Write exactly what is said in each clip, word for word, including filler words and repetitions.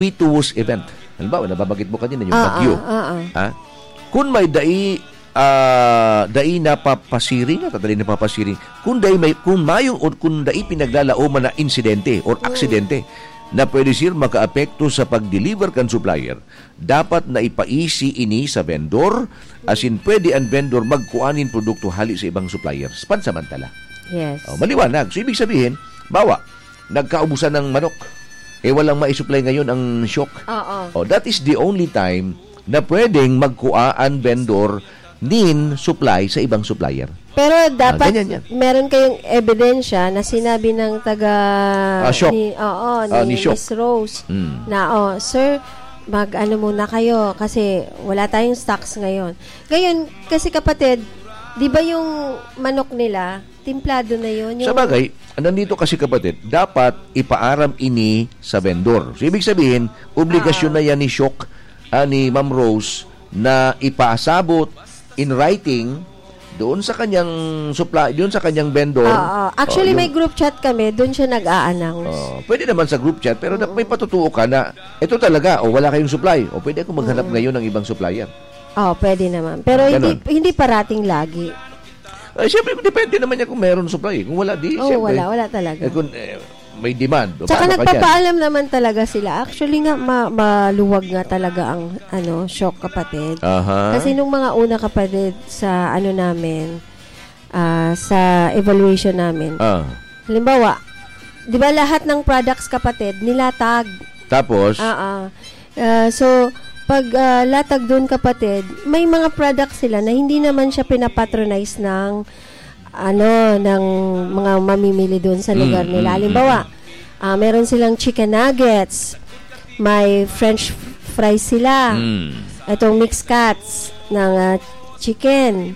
fortuitous event. Halimbawa, nababagit mo kanina yung Ah, bagyo. ah, ah, ah. Ha? Kung may dai uh, dai napapasiring at dai napapasiring, kung dai may kung mayong or kung dai pinaglalauman na insidente or aksidente na pwede sir makaapekto sa pag-deliver kan supplier, dapat na ipaisi ini sa vendor, as in pwede ang vendor magkuanin produkto hali sa ibang suppliers pansamantala. Yes. Oh, maliwanag. So ibig sabihin, bawa nagkaubusan ng manok, eh walang ma-supply ngayon ang shock. Oo. Oh, that is the only time na pwedeng magkuaan vendor nin supply sa ibang supplier. Pero dapat ganyan yan. meron kayong ebidensya na sinabi ng taga Ah, Shock. ni oo Ah, ni, ni Shock. Miss Rose Mm. na oh sir mag ano muna kayo kasi wala tayong stocks ngayon. Ngayon kasi kapatid, 'di ba yung manok nila timplado na yun yung Sa bagay, nandito kasi kapatid, dapat ipaaram ini sa vendor. So, ibig sabihin, obligasyon na yan ni Shock, ah, ni Ma'am Rose, na ipasabot in writing doon sa kanyang supply, doon sa kanyang vendor. Oo. Actually, Oh, yung- may group chat kami. Doon siya nag-a-announce. Oh, pwede naman sa group chat, pero uh may patutuo ka na ito talaga, o wala kayong supply, o pwede akong maghanap ngayon ng ibang supplier. Oh, pwede naman. Pero Ah, hindi ganun. hindi parating lagi. Ay, siyempre, depende naman yan kung meron supply. Kung wala, di, Oh, siyempre. wala. Wala talaga. Eh, kung eh, may demand. O, Tsaka paano ka dyan? nagpapaalam naman talaga sila. Actually nga, ma- maluwag nga talaga ang ano Shock kapatid. Aha. Kasi nung mga una kapatid sa ano namin, ah, sa evaluation namin. Ah. Halimbawa, di ba lahat ng products kapatid, nilatag. Tapos, Ah, ah. Ah, so, pag ah, latag doon kapatid, may mga products sila na hindi naman siya pinapatronize ng ano, ng mga mamimili doon sa lugar Mm, nila. mm, Halimbawa, ah, meron silang chicken nuggets, may french fries sila, mm, itong mixed cuts ng ah, chicken,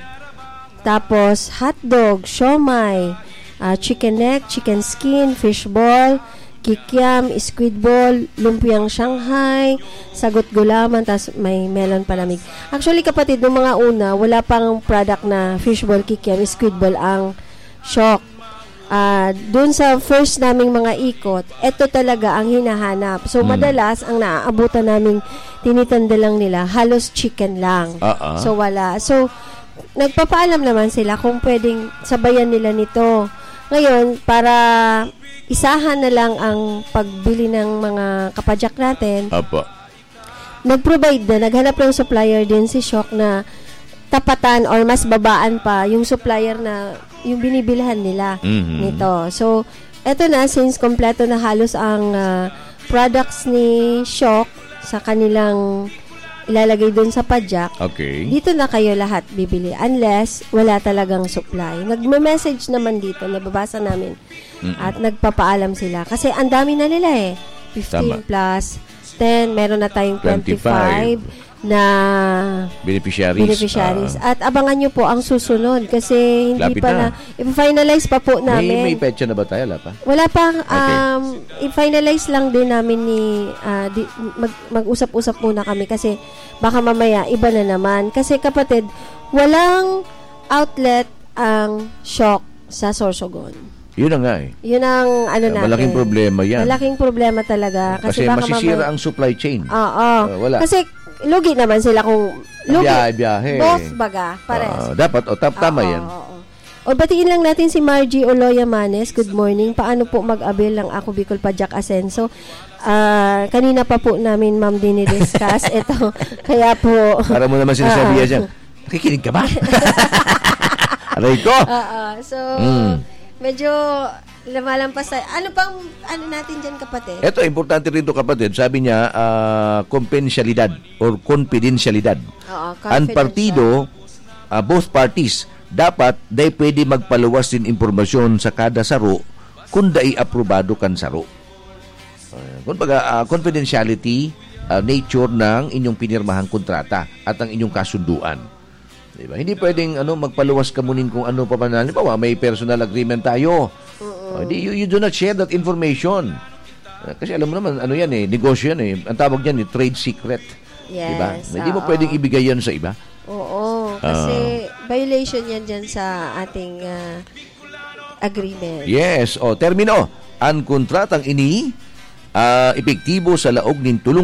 tapos hotdog, siomai, ah, chicken neck, chicken skin, fish ball, kikiam, squid ball, lumpiang Shanghai, sagot gulaman, tas may melon palamig. Actually, kapatid, nung mga una, wala pang product na fish ball, kikiam, squid ball ang Shock. Ah, dun sa first naming mga ikot, ito talaga ang hinahanap. So, madalas, ang naaabutan naming tinitanda lang nila, halos chicken lang. Ah, ah. So, wala. So, nagpapaalam naman sila kung pwedeng sabayan nila nito. Ngayon, para isahan na lang ang pagbili ng mga kapadyak natin, Apo. nag-provide na, naghanap ng supplier din si Shock na tapatan or mas babaan pa yung supplier na yung binibilhan nila Mhm. nito. So, eto na, since kompleto na halos ang ah, products ni Shock sa kanilang ilalagay dun sa padyak, Okay. dito na kayo lahat bibili unless wala talagang supply. Nagme-message naman dito, nababasa namin. Mm-mm. At nagpapaalam sila. Kasi ang dami na nila eh. fifteen Tama. plus ten, meron na tayong twenty-five, na Beneficiaries. beneficiaries. Ah. At abangan nyo po ang susunod kasi hindi Lapit pa na. na, i-finalize pa po may, namin. may petsa na ba tayo? Wala pa? Wala pa, um, Okay. i-finalize lang din namin ni, ah, di, mag, mag-usap-usap muna kami kasi baka mamaya iba na naman. Kasi kapatid, walang outlet ang Shock sa Sorsogon. Yun na nga eh. Yun ang ano natin. Malaking problema yan. Malaking problema talaga. Kasi, Kasi, baka masisira mamaya, ang supply chain. Oo. Ah, wala. Kasi lugi naman sila kung lugi. Biyahe, biyahe. Both baga, pares. Ah, dapat, o tap, tama Oo, yan. oo, oo. O batiin lang natin si Margie Oloya Manes. Good morning. Paano po mag-avail ng Ako Bicol Padyak Asenso? Ah, kanina pa po namin ma'am dinidiscuss ito. Kaya po Para mo naman sinasabi Ah, yan dyan, nakikinig ka ba? Aray ko! Oo. So Mm. medyo lumalampas tayo. Ano pang ano natin dyan kapatid? Ito, importante rin ito kapatid. Sabi niya, ah, confidentialidad or confidentialidad. Oo, Ang confidential. partido, ah, both parties, dapat day pwede magpaluwas din impormasyon sa kada saro kung day aprobado kan saro. Uh, kung baga, ah, confidentiality, ah, nature ng inyong pinirmahang kontrata at ang inyong kasunduan. Diba? Hindi pwedeng ano, magpaluwas ka munin kung ano pa man. Halimbawa, may personal agreement tayo. Uh, you, you do not share that information. Uh, kasi alam mo naman, ano yan eh, negosyo yan eh. Ang tawag yan eh, trade secret. Yes. Diba? Hindi mo oo. pwedeng ibigay yan sa iba. Oo. Kasi violation yan dyan sa ating ah, agreement. Yes. O, termino. Ang kontratang ini uh, epektibo sa laog nin tulong